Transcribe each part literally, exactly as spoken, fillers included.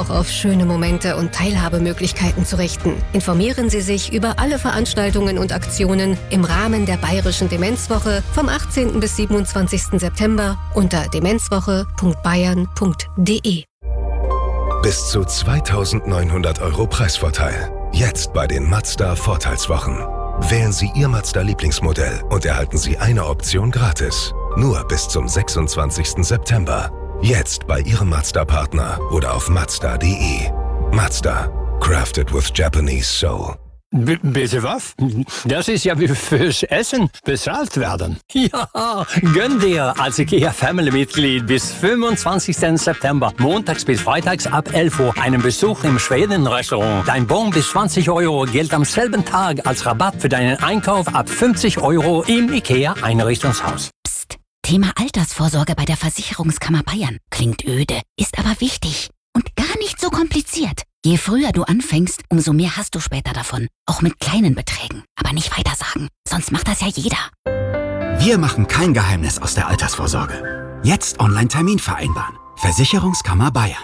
auch auf schöne Momente und Teilhabemöglichkeiten zu richten. Informieren Sie sich über alle Veranstaltungen und Aktionen im Rahmen der Bayerischen Demenzwoche vom achtzehnten bis siebenundzwanzigsten September unter demenzwoche punkt bayern punkt de. Bis zu zweitausendneunhundert Euro Preisvorteil. Jetzt bei den Mazda Vorteilswochen. Wählen Sie Ihr Mazda-Lieblingsmodell und erhalten Sie eine Option gratis. Nur bis zum sechsundzwanzigsten September. Jetzt bei Ihrem Mazda-Partner oder auf mazda punkt de. Mazda. Crafted with Japanese soul. B- bitte was? Das ist ja wie fürs Essen bezahlt werden. Ja, gönn dir als IKEA Family-Mitglied bis fünfundzwanzigsten September, montags bis freitags ab elf Uhr, einen Besuch im Schweden-Restaurant. Dein Bon bis zwanzig Euro gilt am selben Tag als Rabatt für deinen Einkauf ab fünfzig Euro im IKEA-Einrichtungshaus. Psst, Thema Altersvorsorge bei der Versicherungskammer Bayern. Klingt öde, ist aber wichtig und gar nicht so kompliziert. Je früher du anfängst, umso mehr hast du später davon. Auch mit kleinen Beträgen. Aber nicht weiter sagen, sonst macht das ja jeder. Wir machen kein Geheimnis aus der Altersvorsorge. Jetzt Online-Termin vereinbaren. Versicherungskammer Bayern.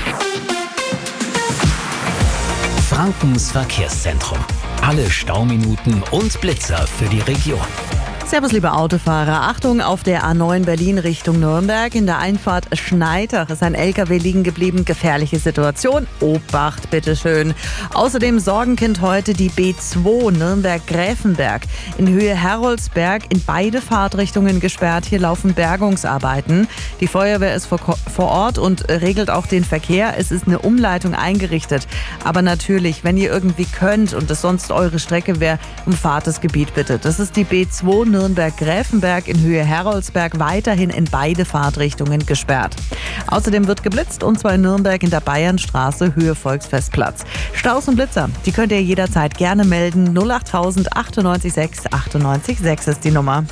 Frankens Verkehrszentrum. Alle Stauminuten und Blitzer für die Region. Servus, liebe Autofahrer. Achtung, auf der A neun Berlin Richtung Nürnberg. In der Einfahrt Schneidach ist ein L K W liegen geblieben. Gefährliche Situation. Obacht, bitteschön. Außerdem Sorgenkind heute die B zwei Nürnberg-Gräfenberg. In Höhe Heroldsberg in beide Fahrtrichtungen gesperrt. Hier laufen Bergungsarbeiten. Die Feuerwehr ist vor, vor Ort und regelt auch den Verkehr. Es ist eine Umleitung eingerichtet. Aber natürlich, wenn ihr irgendwie könnt und es sonst eure Strecke wäre, umfahrt das Gebiet bitte. Das ist die B zwei Nürnberg-Gräfenberg in Höhe Heroldsberg, weiterhin in beide Fahrtrichtungen gesperrt. Außerdem wird geblitzt, und zwar in Nürnberg in der Bayernstraße, Höhe Volksfestplatz. Staus und Blitzer, die könnt ihr jederzeit gerne melden. null acht tausend achtundneunzig sechs achtundneunzig sechs ist die Nummer.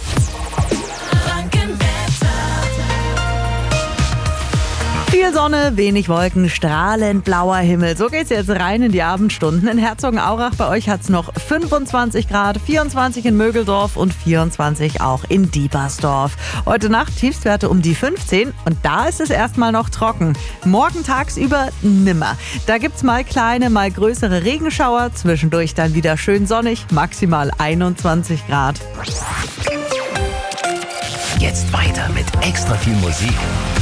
Viel Sonne, wenig Wolken, strahlend blauer Himmel. So geht's jetzt rein in die Abendstunden. In Herzogenaurach bei euch hat's noch fünfundzwanzig Grad, vierundzwanzig in Mögeldorf und vierundzwanzig auch in Diebersdorf. Heute Nacht Tiefstwerte um die fünfzehn und da ist es erstmal noch trocken. Morgen tagsüber nimmer. Da gibt's mal kleine, mal größere Regenschauer. Zwischendurch dann wieder schön sonnig, maximal einundzwanzig Grad. Jetzt weiter mit extra viel Musik